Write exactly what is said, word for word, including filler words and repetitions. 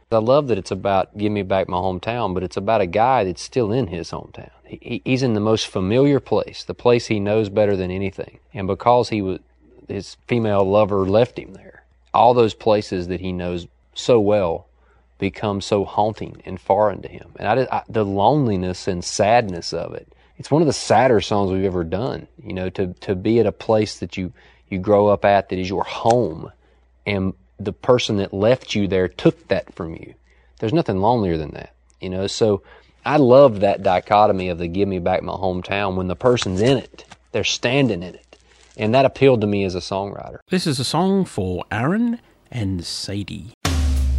I love that it's about Give Me Back My Hometown, but it's about a guy that's still in his hometown. He, he's in the most familiar place, the place he knows better than anything. And because he was, his female lover left him there, all those places that he knows so well become so haunting and foreign to him. And I, I, the loneliness and sadness of it, it's one of the sadder songs we've ever done, you know, to, to be at a place that you, you grow up at that is your home, and the person that left you there took that from you. There's nothing lonelier than that, you know. So I love that dichotomy of the Give Me Back My Hometown when the person's in it, they're standing in it. And that appealed to me as a songwriter. This is a song for Aaron and Sadie.